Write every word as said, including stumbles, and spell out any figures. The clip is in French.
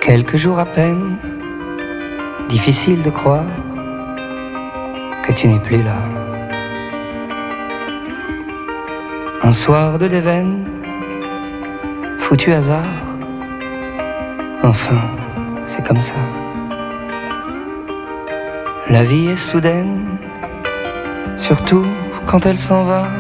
Quelques jours à peine, difficile de croire que tu n'es plus là. Un soir de Dévène, foutu hasard, enfin, c'est comme ça. La vie est soudaine, surtout quand elle s'en va.